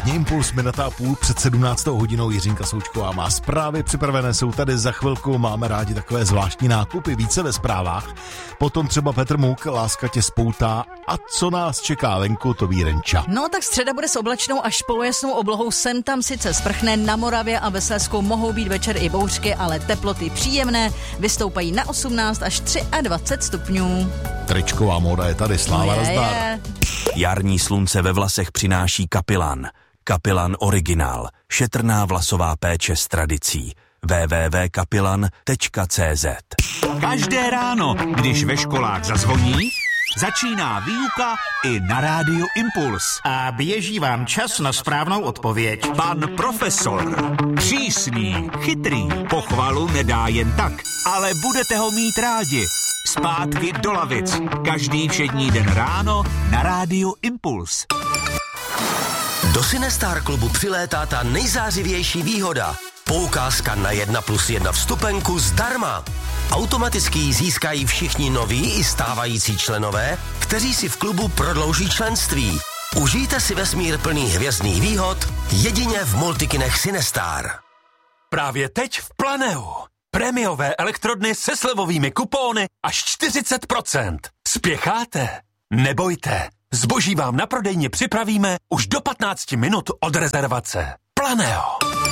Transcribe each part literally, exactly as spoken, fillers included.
Odpolední impuls, minuta a půl před sedmnáctou hodinou. Jiřinka Součková má zprávy připravené, jsou tady za chvilku, máme rádi takové zvláštní nákupy, více ve zprávách. Potom třeba Petr Muk, Láska tě spoutá a co nás čeká venku, to ví Renča. No tak středa bude s oblačnou až polojasnou oblohou, sem tam sice sprchne, na Moravě a ve Slezsku mohou být večer i bouřky, ale teploty příjemné, vystoupají na osmnáct až dvacet tři stupňů. Tričková móda je tady, sláva no je, nazdar. je. Jarní slunce ve vlasech přináší Kapilan. Kapilan originál. Šetrná vlasová péče s tradicí. w w w tečka kapilan tečka c z. Každé ráno, když ve školách zazvoní, začíná výuka i na rádiu Impuls. A běží vám čas na správnou odpověď. Pan profesor. Přísný, chytrý, pochvalu nedá jen tak, ale budete ho mít rádi. Zpátky do lavic. Každý všední den ráno na rádiu Impuls. Do Cinestar klubu přilétá ta nejzářivější výhoda. Poukázka na jedna plus jedna vstupenku zdarma. Automaticky ji získají všichni noví i stávající členové, kteří si v klubu prodlouží členství. Užijte si vesmír plný hvězdných výhod jedině v multikinech Cinestar. Právě teď v Planeu. Prémiové elektrodny se slevovými kupóny až čtyřicet procent. Spěcháte? Nebojte. Zboží vám na prodejně připravíme už do patnáct minut od rezervace. Planeo.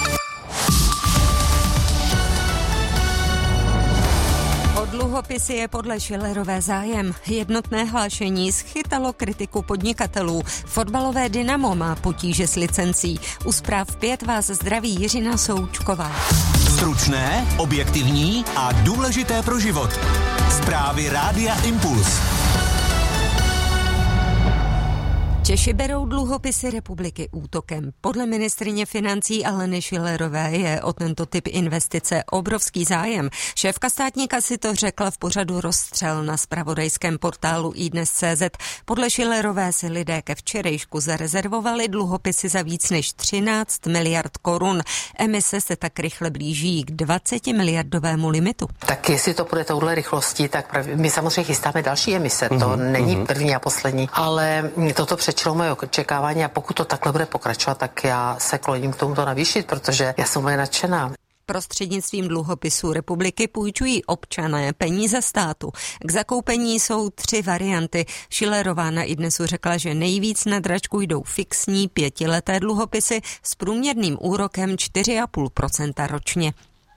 O dluhopisy je podle Schillerové zájem. Jednotné hlášení schytalo kritiku podnikatelů. Fotbalové Dynamo má potíže s licencí. U Zpráv pět vás zdraví Jiřina Součková. Stručné, objektivní a důležité pro život. Zprávy rádia Impuls. Češi berou dluhopisy republiky útokem. Podle ministryně financí Aleny Schillerové je o tento typ investice obrovský zájem. Šéfka státníka si to řekla v pořadu Rozstřel na zpravodajském portálu iDnes tečka cé zet. Podle Schillerové si lidé ke včerejšku zarezervovali dluhopisy za víc než třináct miliard korun. Emise se tak rychle blíží k dvacet miliardovému limitu. Tak jestli to půjde touhle rychlostí, tak prav... my samozřejmě chystáme další emise. To mm-hmm. není první a poslední, ale toto přečilo moje očekávání a pokud to takhle bude pokračovat, tak já se kloním k tomuto navýšit, protože já jsem moje nadšená. Prostřednictvím dluhopisů republiky půjčují občané peníze státu. K zakoupení jsou tři varianty. Schillerová na iDnesu řekla, že nejvíc na dračku jdou fixní pětileté dluhopisy s průměrným úrokem čtyři a půl procenta ročně.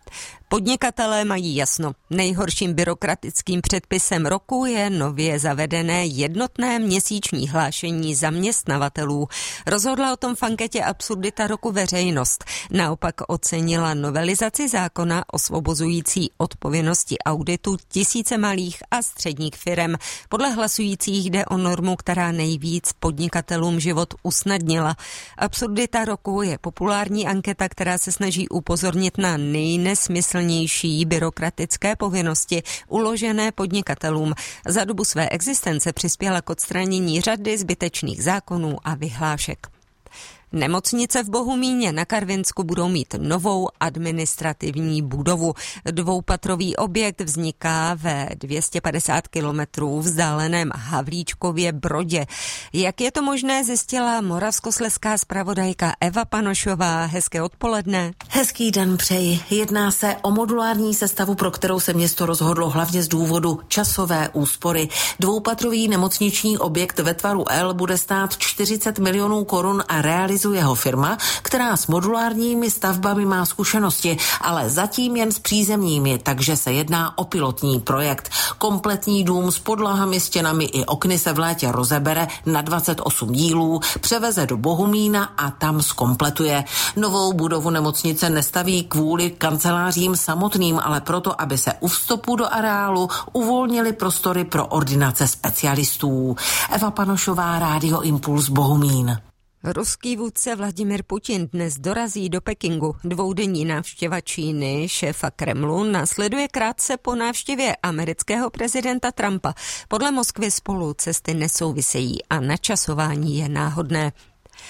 Podnikatelé mají jasno. Nejhorším byrokratickým předpisem roku je nově zavedené jednotné měsíční hlášení zaměstnavatelů. Rozhodla o tom v anketě Absurdita roku veřejnost. Naopak ocenila novelizaci zákona osvobozující odpovědnosti auditu tisíce malých a středních firem. Podle hlasujících jde o normu, která nejvíc podnikatelům život usnadnila. Absurdita roku je populární anketa, která se snaží upozornit na nejnesmyslnější byrokratické povinnosti uložené podnikatelům. Za dobu své existence přispěla k odstranění řady zbytečných zákonů a vyhlášek. Nemocnice v Bohumíně na Karvinsku budou mít novou administrativní budovu. Dvoupatrový objekt vzniká ve dvě stě padesát kilometrů vzdáleném Havlíčkově Brodě. Jak je to možné, zjistila moravskoslezská zpravodajka Eva Panošová. Hezké odpoledne. Hezký den přeji. Jedná se o modulární sestavu, pro kterou se město rozhodlo hlavně z důvodu časové úspory. Dvoupatrový nemocniční objekt ve tvaru L bude stát čtyřicet milionů korun a realizuje jeho firma, která s modulárními stavbami má zkušenosti, ale zatím jen s přízemními, takže se jedná o pilotní projekt. Kompletní dům s podlahami, stěnami i okny se v létě rozebere na dvacet osm dílů, převeze do Bohumína a tam zkompletuje. Novou budovu nemocnice nestaví kvůli kancelářím samotným, ale proto, aby se u vstupu do areálu uvolnily prostory pro ordinace specialistů. Eva Panošová, Rádio Impuls, Bohumín. Ruský vůdce Vladimir Putin dnes dorazí do Pekingu. Dvoudenní návštěva Číny, šéfa Kremlu, následuje krátce po návštěvě amerického prezidenta Trumpa. Podle Moskvy spolu cesty nesouvisejí a načasování je náhodné.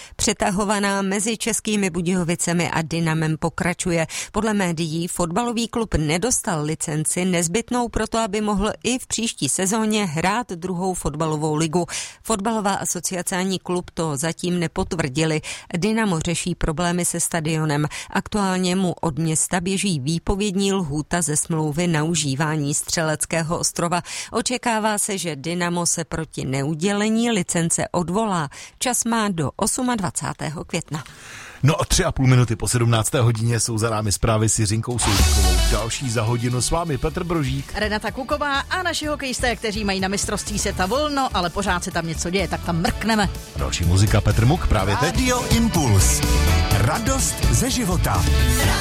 Přetahovaná mezi Českými Budějovicemi a Dynamem pokračuje. Podle médií fotbalový klub nedostal licenci nezbytnou proto, aby mohl i v příští sezóně hrát druhou fotbalovou ligu. Fotbalová asociace ani klub to zatím nepotvrdili. Dynamo řeší problémy se stadionem. Aktuálně mu od města běží výpovědní lhůta ze smlouvy na užívání Střeleckého ostrova. Očekává se, že Dynamo se proti neudělení licence odvolá. Čas má do dvacátého osmého května. No a tři a půl minuty po sedmnácté hodině jsou za námi zprávy s Jiřinkou Součkovou. Další za hodinu s vámi Petr Brožík, Renata Kuková a naši hokejisté, kteří mají na mistrovství světa volno, ale pořád se tam něco děje, tak tam mrkneme. Další muzika Petr Muk právě teď. Radio Impuls. Radost ze života.